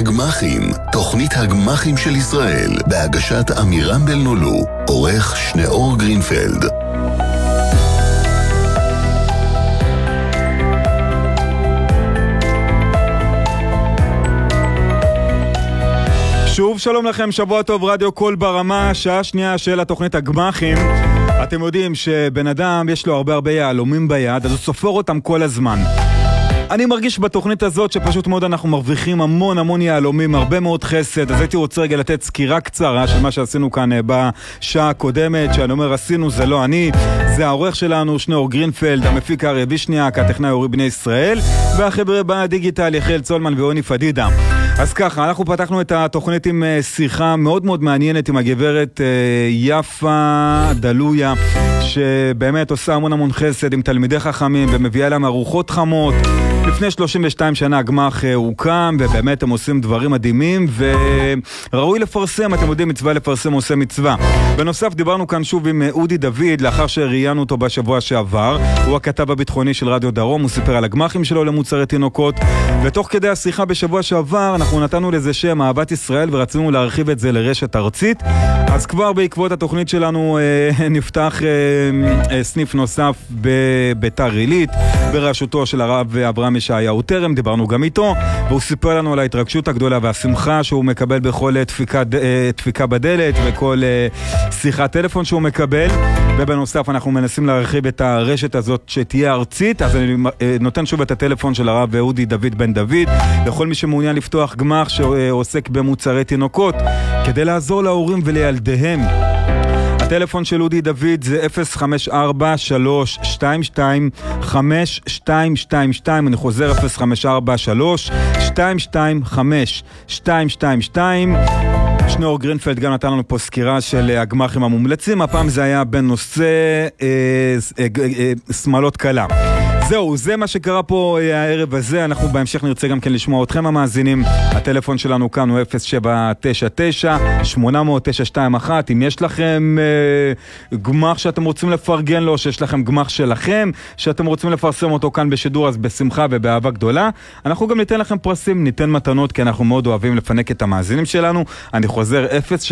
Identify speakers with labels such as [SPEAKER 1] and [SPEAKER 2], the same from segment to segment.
[SPEAKER 1] הגמחים, תוכנית הגמחים של ישראל, בהגשת אמירם בלנולו, עורך שניאור גרינפלד.
[SPEAKER 2] שוב שלום לכם, שבוע טוב, רדיו קול ברמה, שעה שנייה של התוכנית הגמחים. אתם יודעים שבן אדם יש לו הרבה יהלומים ביד, אז הוא סופר אותם כל הזמן. אני מרגיש בתוכנית הזאת שפשוט מאוד אנחנו מרוויחים המון יהלומים, הרבה מאוד חסד. אז הייתי רוצה רגע לתת סקירה קצרה של מה שעשינו כאן בשעה הקודמת, שאני אומר עשינו, זה לא אני, זה העורך שלנו שניאור גרינפלד, המפיק אריה וישניאק, הטכנאי אורי בני ישראל, והחבר'ה בדיגיטל יחיאל צולמן ואוני פדידה. אז ככה, אנחנו פתחנו את התוכנית עם שיחה מאוד מעניינת עם הגברת יפה דלויה, שבאמת עושה המון חסד עם תלמידי חכמים ומביאה להם ארוחות חמות. לפני 32 שנה הגמח הוקם, ובאמת הם עושים דברים מדהימים, וראוי לפרסם, אתם יודעים, מצווה לפרסם עושה מצווה. בנוסף, דיברנו כאן שוב עם אודי דוד, לאחר שראיינו אותו בשבוע שעבר. הוא הכתב הביטחוני של רדיו דרום, הוא סיפר על הגמחים שלו למוצרי תינוקות, ותוך כדי השיחה בשבוע שעבר, אנחנו נתנו לזה שם אהבת ישראל, ורצינו להרחיב את זה לרשת ארצית. אז כבר בעקבות התוכנית שלנו נפתח סניף נוסף בביתר עילית, בראשותו של הרב אברהם ישעיהו טרם, דיברנו גם איתו, והוא סיפר לנו על ההתרגשות הגדולה והשמחה שהוא מקבל בכל דפיקה בדלת וכל שיחת טלפון שהוא מקבל. ובנוסף אנחנו מנסים להרחיב את הרשת הזאת שתהיה ארצית, אז אני נותן שוב את הטלפון של הרב אודי דוד בן דוד, לכל מי שמעוניין לפתוח גמח שעוסק במוצרי תינוקות, כדי לעזור להורים ולילדיהם. הטלפון של אודי דוד זה 054-322-5222, אני חוזר 054-322-5222. שניאור גרינפלד גם נתן לנו פה סקירה של הגמחים המומלצים, הפעם זה היה בנושא שמלות קלה. זהו, זה מה שקרה פה הערב הזה. אנחנו בהמשך נרצה גם כן לשמוע אתכם המאזינים. הטלפון שלנו כאן הוא 0799-800-921. אם יש לכם גמח שאתם רוצים לפרגן לו, שיש לכם גמח שלכם שאתם רוצים לפרסם אותו כאן בשידור, אז בשמחה ובאהבה גדולה. אנחנו גם ניתן לכם פרסים, ניתן מתנות, כי אנחנו מאוד אוהבים לפנק את המאזינים שלנו. אני חוזר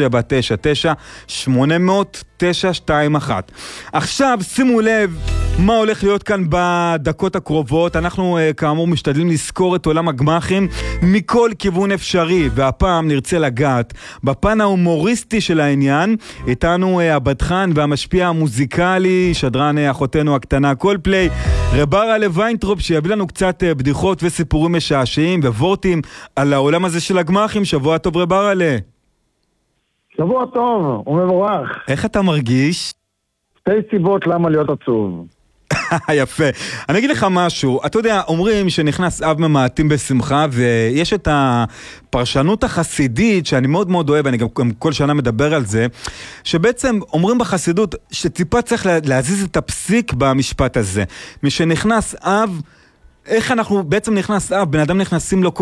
[SPEAKER 2] 0799-800-921. עכשיו שימו לב מה הולך להיות כאן בדקות הקרובות. אנחנו כאמור משתדלים לזכור את עולם הגמחים מכל כיוון אפשרי, והפעם נרצה לגעת בפן ההומוריסטי של העניין. איתנו הבדחן והמשפיע המוזיקלי, שדרן אחותנו הקטנה קולפליי, רברלה ויינטרופ, שיביא לנו קצת בדיחות וסיפורים משעשעים ווורטים על העולם הזה של הגמחים. שבוע טוב רברלה.
[SPEAKER 3] שבוע טוב ומבורך.
[SPEAKER 2] איך אתה מרגיש?
[SPEAKER 3] שתי סיבות למה להיות עצוב.
[SPEAKER 2] יפה. אני אגיד לך משהו, אתה יודע, אומרים שנכנס אב ממעטים בשמחה, ויש את הפרשנות החסידית שאני מאוד אוהב, אני גם כל שנה מדבר על זה, שבעצם אומרים בחסידות שטיפה צריך להזיז את הפסיק במשפט הזה. משנכנס אב, איך אנחנו בעצם נכנס אב, בן אדם נכנסים לו כל